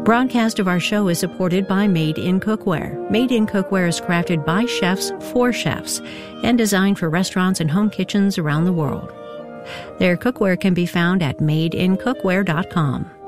broadcast of our show is supported by Made in Cookware. Made in Cookware is crafted by chefs for chefs and designed for restaurants and home kitchens around the world. Their cookware can be found at madeincookware.com.